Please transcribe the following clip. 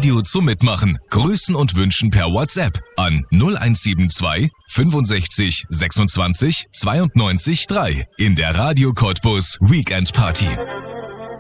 Radio zum Mitmachen. Grüßen und wünschen per WhatsApp an 0172 65 26 92 3 in der Radio Cottbus Weekend Party.